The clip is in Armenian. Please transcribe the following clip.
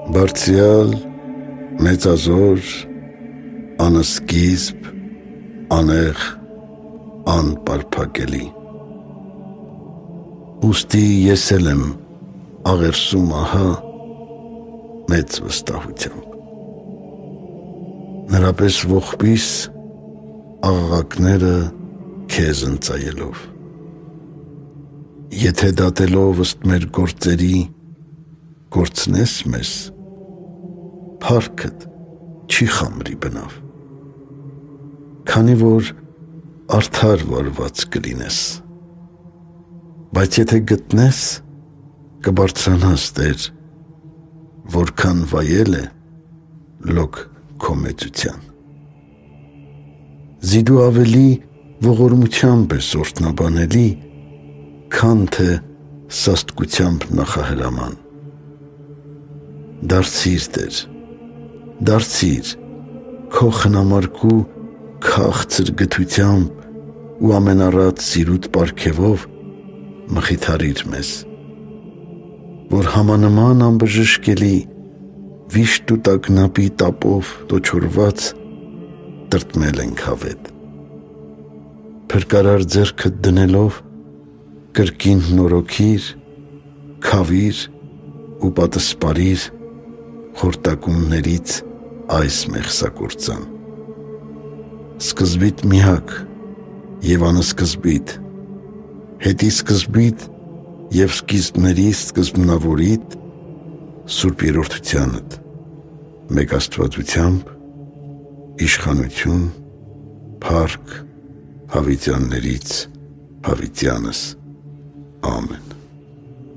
Բարձյալ, մեծազոր, անսկիզբ, անեղ, անպարփակելի։ Ուստի ես էլ եմ աղերսում ահա մեծ վստահությամբ։ Նրա պես ողբիս աղաղակները քեզ ընծայելով։ Եթե դատելով ըստ մեր գործերի կորցնես մեզ, փառքդ չի խամրի բնավ, քանի որ արդար վարված կլինես, բայց եթե գտնես, կբարձրանաս Տեր, որքան վայել է լոկ քո մեծության։ Զիդու ավելի ողորմությամբ ես օրհնաբանելի, քան թե սաստկությամբ նախահրաման։ Դարձիր Տեր, դարձիր քո խնամարկու քաղցր գթությամբ ու ամենառատ սիրուտ պարգևով մխիթարիր մեզ, որ համանման անբժշկելի վիշտ ու տագնապի տապով տոչորված տրտմել ենք հավետ։ Փրկարար ձեռքդ դնելով կրկին նորոգիր, քավիր ու պատսպարիր խորտակումներից այս մեղսագործան։ Սկզբիտ միակ և անսկզբիտ, հետի սկզբիտ և սկիզբների սկզբնավորիդ սուրբ երրորդությանդ, մեկ աստվածությամբ, իշխանություն, փառք հավիտյաններից հավիտյանս, ամեն։